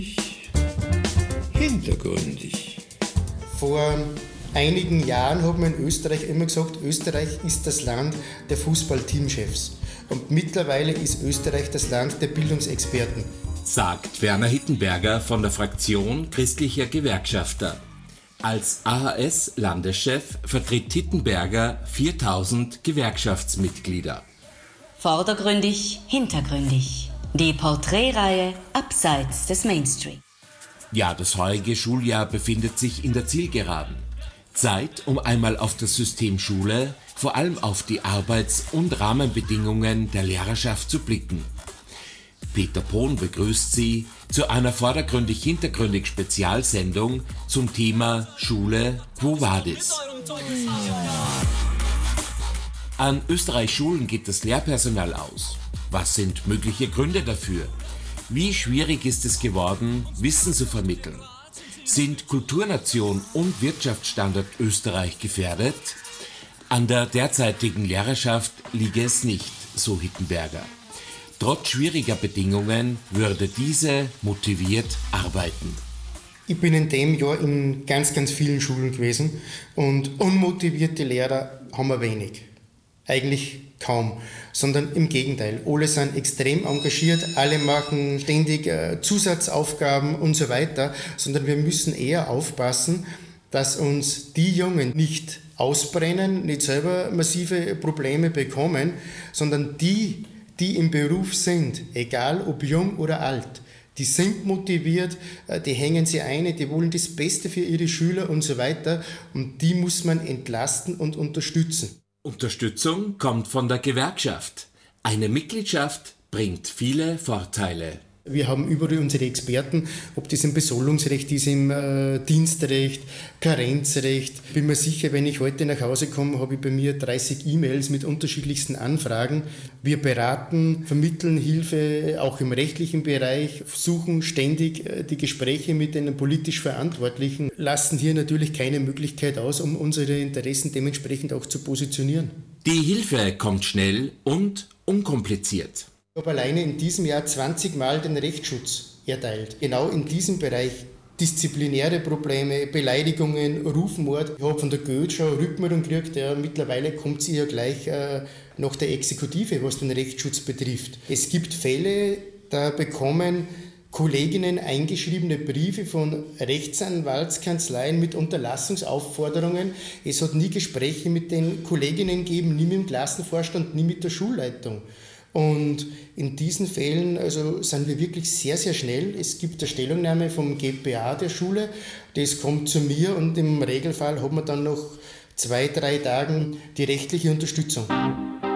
Hintergründig. Vor einigen Jahren hat man in Österreich immer gesagt, Österreich ist das Land der Fußballteamchefs. Und mittlerweile ist Österreich das Land der Bildungsexperten. Sagt Werner Hittenberger von der Fraktion Christlicher Gewerkschafter. Als AHS-Landeschef vertritt Hittenberger 4000 Gewerkschaftsmitglieder. Vordergründig, hintergründig. Die Porträtreihe abseits des Mainstream. Ja, das heurige Schuljahr befindet sich in der Zielgeraden. Zeit, um einmal auf das System Schule, vor allem auf die Arbeits- und Rahmenbedingungen der Lehrerschaft zu blicken. Peter Pohn begrüßt Sie zu einer vordergründig-hintergründig Spezialsendung zum Thema Schule, Quo Vadis? An Österreichs Schulen geht das Lehrpersonal aus. Was sind mögliche Gründe dafür? Wie schwierig ist es geworden, Wissen zu vermitteln? Sind Kulturnation und Wirtschaftsstandort Österreich gefährdet? An der derzeitigen Lehrerschaft liege es nicht, so Hittenberger. Trotz schwieriger Bedingungen würde diese motiviert arbeiten. Ich bin in dem Jahr in ganz, ganz vielen Schulen gewesen und unmotivierte Lehrer haben wir wenig. Eigentlich kaum, sondern im Gegenteil. Alle sind extrem engagiert, alle machen ständig Zusatzaufgaben und so weiter, sondern wir müssen eher aufpassen, dass uns die Jungen nicht ausbrennen, nicht selber massive Probleme bekommen, sondern die im Beruf sind, egal ob jung oder alt, die sind motiviert, die hängen sie ein, die wollen das Beste für ihre Schüler und so weiter und die muss man entlasten und unterstützen. Unterstützung kommt von der Gewerkschaft. Eine Mitgliedschaft bringt viele Vorteile. Wir haben überall unsere Experten, ob das im Besoldungsrecht ist, im Dienstrecht, Karenzrecht. Bin mir sicher, wenn ich heute nach Hause komme, habe ich bei mir 30 E-Mails mit unterschiedlichsten Anfragen. Wir beraten, vermitteln Hilfe, auch im rechtlichen Bereich, suchen ständig die Gespräche mit den politisch Verantwortlichen, lassen hier natürlich keine Möglichkeit aus, um unsere Interessen dementsprechend auch zu positionieren. Die Hilfe kommt schnell und unkompliziert. Ich habe alleine in diesem Jahr 20 Mal den Rechtsschutz erteilt. Genau in diesem Bereich disziplinäre Probleme, Beleidigungen, Rufmord. Ich habe von der Goethe schon eine Rückmeldung gekriegt, mittlerweile kommt sie ja gleich nach der Exekutive, was den Rechtsschutz betrifft. Es gibt Fälle, da bekommen Kolleginnen eingeschriebene Briefe von Rechtsanwaltskanzleien mit Unterlassungsaufforderungen. Es hat nie Gespräche mit den Kolleginnen gegeben, nie mit dem Klassenvorstand, nie mit der Schulleitung. Und in diesen Fällen sind wir wirklich sehr, sehr schnell. Es gibt eine Stellungnahme vom GPA der Schule, das kommt zu mir und im Regelfall hat man dann nach 2-3 Tagen die rechtliche Unterstützung.